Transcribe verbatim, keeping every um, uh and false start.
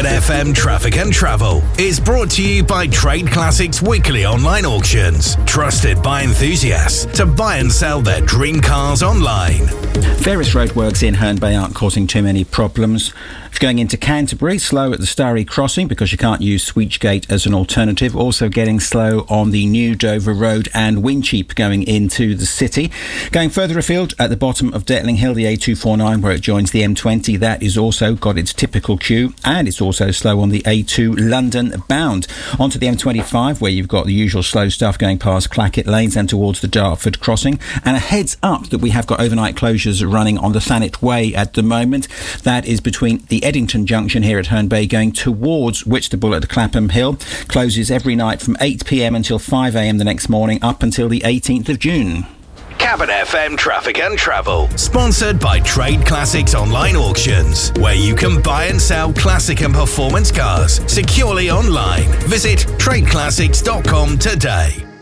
Cabot F M Traffic and Travel is brought to you by Trade Classics Weekly Online Auctions, trusted by enthusiasts to buy and sell their dream cars online. Various roadworks in Herne Bay aren't causing too many problems. If you're going into Canterbury, slow at the Starry Crossing because you can't use Sweechgate as an alternative. Also getting slow on the New Dover Road and Wincheap going into the city. Going further afield at the bottom of Detling Hill, the A two forty-nine where it joins the M twenty, that is also got its typical queue, and it's also slow on the A two London bound. Onto the M twenty-five where you've got the usual slow stuff going past Clackett Lanes and towards the Dartford Crossing. And a heads up that we have got overnight closures running on the Thanet Way at the moment. That is between the Eddington Junction here at Herne Bay going towards Whitstable at Clapham Hill. Closes every night from eight p m until five a m the next morning up until the eighteenth of June. Cabot F M Traffic and Travel, sponsored by Trade Classics Online Auctions, where you can buy and sell classic and performance cars securely online. Visit trade classics dot com today.